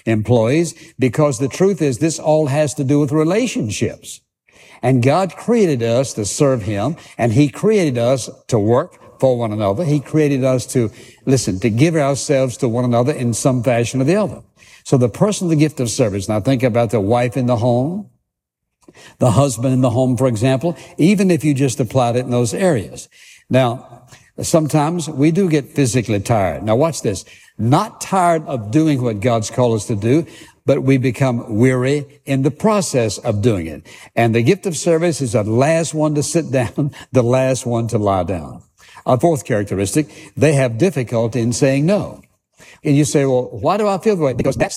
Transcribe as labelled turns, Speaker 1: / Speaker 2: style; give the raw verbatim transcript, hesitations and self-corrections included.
Speaker 1: employees, because the truth is this all has to do with relationships. And God created us to serve Him, and He created us to work for one another. He created us to, listen, to give ourselves to one another in some fashion or the other. So the person, the gift of service. Now think about the wife in the home, the husband in the home, for example, even if you just applied it in those areas. Now, sometimes we do get physically tired. Now watch this. Not tired of doing what God's called us to do, but we become weary in the process of doing it. And the gift of service is the last one to sit down, the last one to lie down. A fourth characteristic, they have difficulty in saying no. And you say, well, why do I feel that way? Because that's